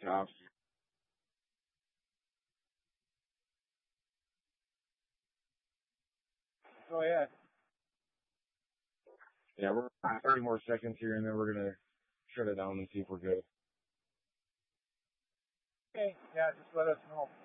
tops. Oh yeah. Yeah, we're 30 more seconds here, and then we're gonna shut it down and see if we're good. Okay. Yeah, just let us know.